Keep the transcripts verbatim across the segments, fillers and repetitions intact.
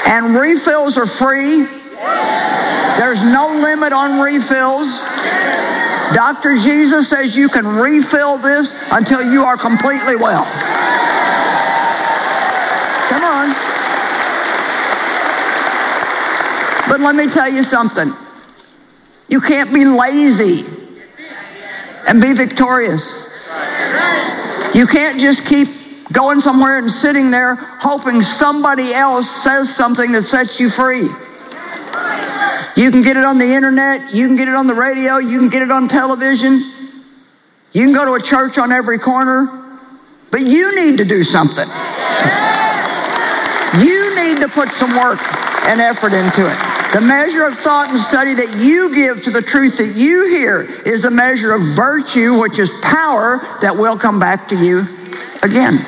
And refills are free. There's no limit on refills. Doctor Jesus says you can refill this until you are completely well. Come on. But let me tell you something. You can't be lazy and be victorious. You can't just keep going somewhere and sitting there hoping somebody else says something that sets you free. You can get it on the internet, you can get it on the radio, you can get it on television, you can go to a church on every corner, but you need to do something. You need to put some work and effort into it. The measure of thought and study that you give to the truth that you hear is the measure of virtue, which is power that will come back to you again.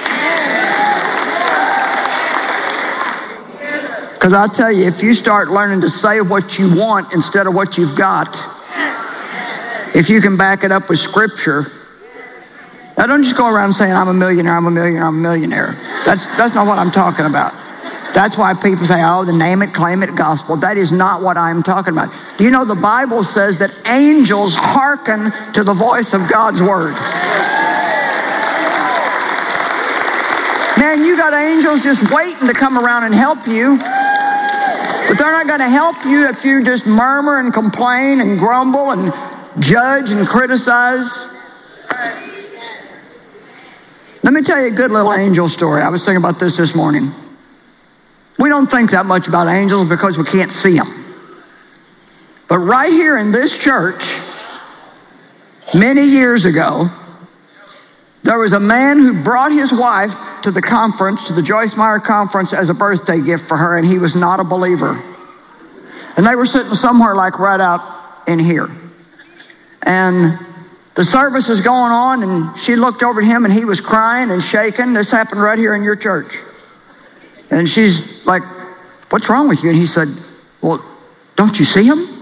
Because I'll tell you, if you start learning to say what you want instead of what you've got, if you can back it up with scripture, now don't just go around saying, I'm a millionaire, I'm a millionaire, I'm a millionaire. That's, that's not what I'm talking about. That's why people say, oh, the name it, claim it gospel. That is not what I'm talking about. Do you know the Bible says that angels hearken to the voice of God's word? Man, you got angels just waiting to come around and help you. But they're not going to help you if you just murmur and complain and grumble and judge and criticize. Let me tell you a good little angel story. I was thinking about this this morning. We don't think that much about angels because we can't see them. But right here in this church, many years ago, there was a man who brought his wife to the conference, to the Joyce Meyer conference, as a birthday gift for her, and he was not a believer. And they were sitting somewhere like right out in here. And the service is going on, and she looked over at him, and he was crying and shaking. This happened right here in your church. And she's like, what's wrong with you? And he said, well, don't you see him?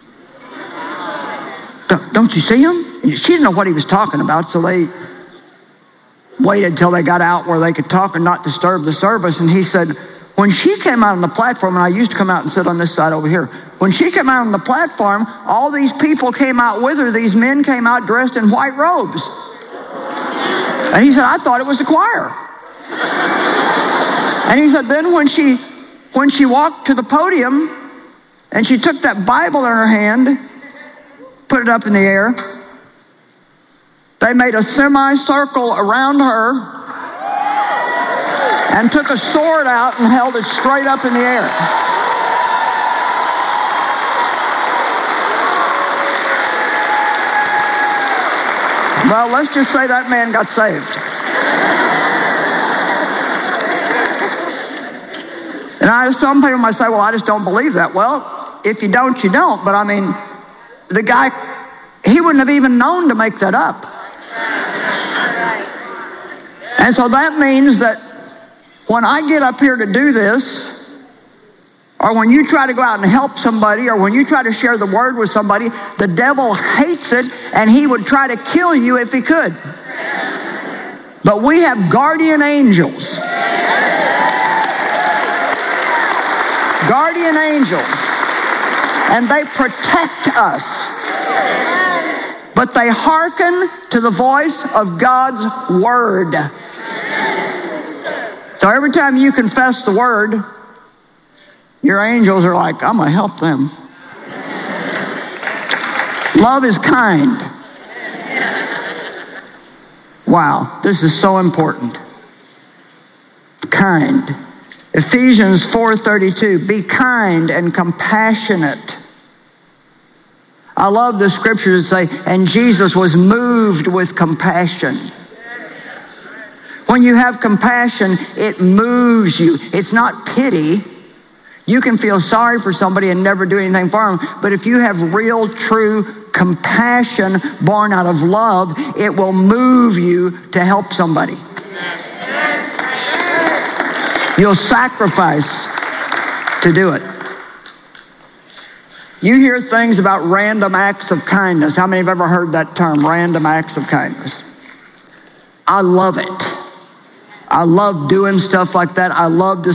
Don't, don't you see him? And she didn't know what he was talking about, so they waited until they got out where they could talk and not disturb the service. And he said, when she came out on the platform, and I used to come out and sit on this side over here, when she came out on the platform, all these people came out with her. These men came out dressed in white robes. And he said, I thought it was the choir. And he said, then when she, when she walked to the podium and she took that Bible in her hand, put it up in the air, they made a semicircle around her and took a sword out and held it straight up in the air. Well, let's just say that man got saved. And I, some people might say, well, I just don't believe that. Well, if you don't, you don't. But I mean, the guy, he wouldn't have even known to make that up. And so that means that when I get up here to do this, or when you try to go out and help somebody, or when you try to share the word with somebody, the devil hates it, and he would try to kill you if he could. But we have guardian angels. Guardian angels. And they protect us. But they hearken to the voice of God's word. So every time you confess the word, your angels are like, I'm going to help them. Love is kind. Wow, this is so important. Kind. Ephesians four thirty-two, be kind and compassionate. I love the scriptures that say, and Jesus was moved with compassion. When you have compassion, it moves you. It's not pity. You can feel sorry for somebody and never do anything for them. But if you have real, true compassion born out of love, it will move you to help somebody. You'll sacrifice to do it. You hear things about random acts of kindness. How many have ever heard that term, random acts of kindness? I love it. I love doing stuff like that. I love to